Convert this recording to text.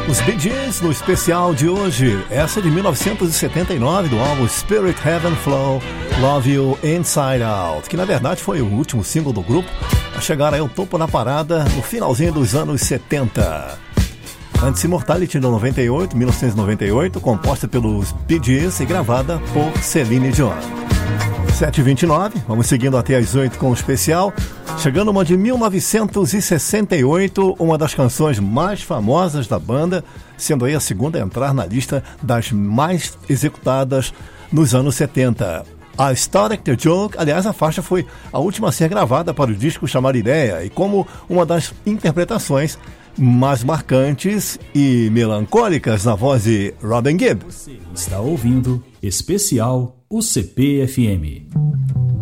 Os Bee Gees no especial de hoje. Essa é de 1979, do álbum Spirit Heaven Flow, Love You Inside Out, que na verdade foi o último single do grupo a chegar aí ao topo da parada no finalzinho dos anos 70. Antes, Immortality de 1998, composta pelos Bee Gees e gravada por Celine Dion. 7h29, vamos seguindo até as 8 com o especial. Chegando uma de 1968, uma das canções mais famosas da banda, sendo aí a segunda a entrar na lista das mais executadas nos anos 70. A Static the Joke, aliás, a faixa foi a última a ser gravada para o disco Chamar Ideia e como uma das interpretações mais marcantes e melancólicas na voz de Robin Gibb. Você está ouvindo Especial UCP FM.